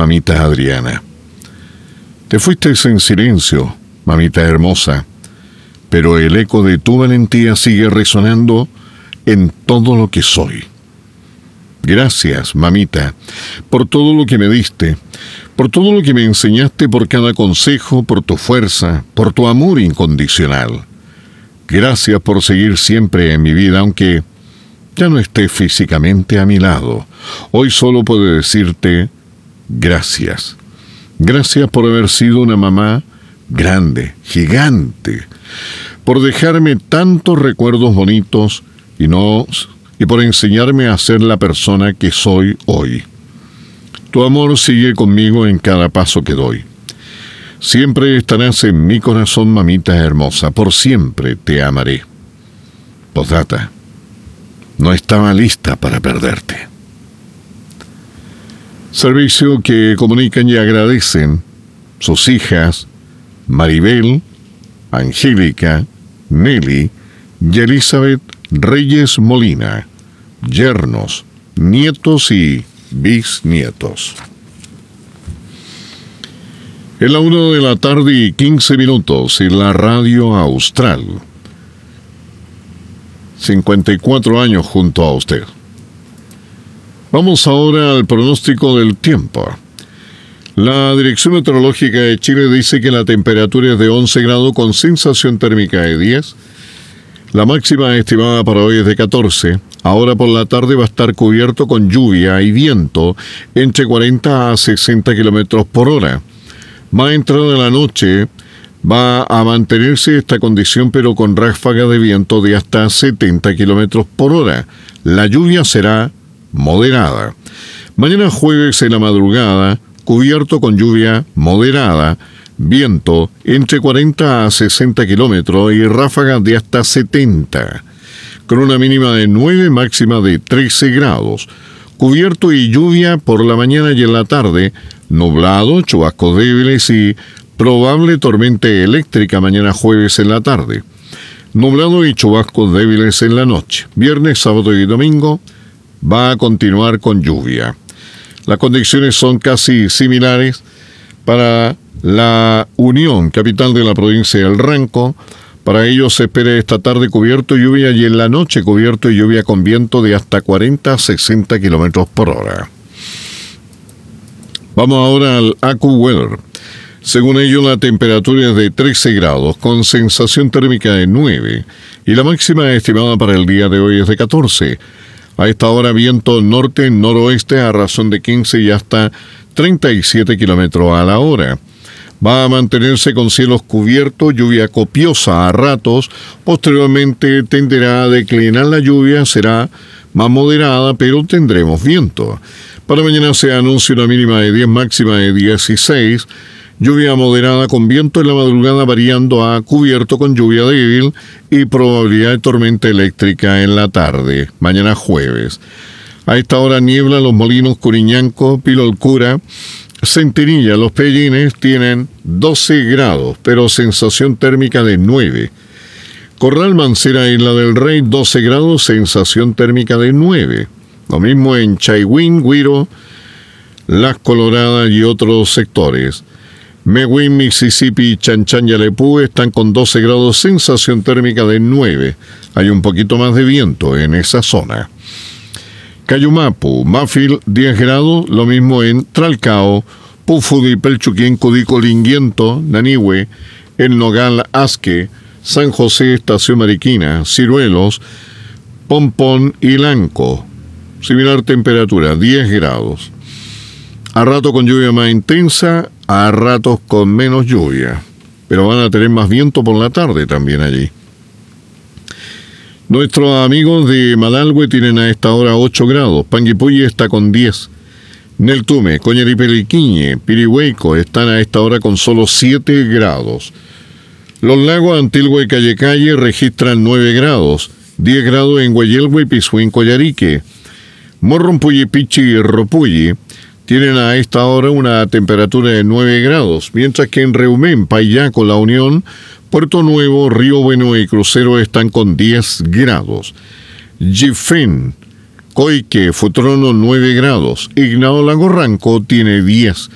mamita Adriana. Te fuiste en silencio, mamita hermosa, pero el eco de tu valentía sigue resonando en todo lo que soy. Gracias, mamita, por todo lo que me diste, por todo lo que me enseñaste, por cada consejo, por tu fuerza, por tu amor incondicional. Gracias por seguir siempre en mi vida, aunque ya no estés físicamente a mi lado. Hoy solo puedo decirte gracias. Gracias por haber sido una mamá grande, gigante, por dejarme tantos recuerdos bonitos y por enseñarme a ser la persona que soy hoy. Tu amor sigue conmigo en cada paso que doy. Siempre estarás en mi corazón, mamita hermosa. Por siempre te amaré. Postdata. No estaba lista para perderte. Servicio que comunican y agradecen sus hijas Maribel, Angélica, Nelly y Elizabeth Reyes Molina, yernos, nietos y bisnietos. En la 1:15 en la radio austral. 54 años junto a usted. Vamos ahora al pronóstico del tiempo. La Dirección Meteorológica de Chile dice que la temperatura es de 11 grados con sensación térmica de 10. La máxima estimada para hoy es de 14. Ahora por la tarde va a estar cubierto con lluvia y viento entre 40 a 60 kilómetros por hora. Más entrada la noche va a mantenerse esta condición, pero con ráfaga de viento de hasta 70 kilómetros por hora. La lluvia será moderada. Mañana jueves en la madrugada, cubierto con lluvia moderada, viento entre 40 a 60 kilómetros y ráfagas de hasta 70, con una mínima de 9, máxima de 13 grados. Cubierto y lluvia por la mañana y en la tarde, nublado, chubascos débiles y probable tormenta eléctrica mañana jueves en la tarde. Nublado y chubascos débiles en la noche. Viernes, sábado y domingo va a continuar con lluvia. Las condiciones son casi similares para la Unión, capital de la provincia del Ranco. Para ello se espera esta tarde cubierto y lluvia y en la noche cubierto y lluvia con viento de hasta 40 a 60 kilómetros por hora. Vamos ahora al AccuWeather. Según ello, la temperatura es de 13 grados con sensación térmica de 9 y la máxima estimada para el día de hoy es de 14. A esta hora viento norte-noroeste a razón de 15 y hasta 37 kilómetros a la hora. Va a mantenerse con cielos cubiertos, lluvia copiosa a ratos. Posteriormente tenderá a declinar la lluvia, será más moderada, pero tendremos viento. Para mañana se anuncia una mínima de 10, máxima de 16. Lluvia moderada con viento en la madrugada variando a cubierto con lluvia débil y probabilidad de tormenta eléctrica en la tarde, mañana jueves. A esta hora niebla Los Molinos, Curiñanco, Pilolcura, Centinilla. Los Pellines tienen 12 grados, pero sensación térmica de 9. Corral, Mancera, Isla del Rey, 12 grados, sensación térmica de 9. Lo mismo en Chaiwin, Guiro, Las Coloradas y otros sectores. Mewin, Mississippi, Chanchan y Alepú están con 12 grados, sensación térmica de 9. Hay un poquito más de viento en esa zona. Cayumapu, Mafil, 10 grados, lo mismo en Tralcao, Pufudi, Pelchuquín, Cudico, Linguiento, Nanihue, El Nogal, Asque, San José, Estación Mariquina, Ciruelos, Pompón y Lanco. Similar temperatura, 10 grados. A rato con lluvia más intensa, a ratos con menos lluvia. Pero van a tener más viento por la tarde también allí. Nuestros amigos de Madalhue tienen a esta hora 8 grados. Panguipulli está con 10. Neltume, Coñaripeliquiñe, Pirihueco están a esta hora con solo 7 grados. Los Lagos, Antilhue y Calle registran 9 grados. 10 grados en Guayelhue, Pisuín, Coyarique. Morrompulli, Pichi y Ropulli tienen a esta hora una temperatura de 9 grados, mientras que en Reumén, Payaco, La Unión, Puerto Nuevo, Río Bueno y Crucero están con 10 grados. Gifén, Coique, Futrono, 9 grados. Ignao, Lago Ranco tiene 10.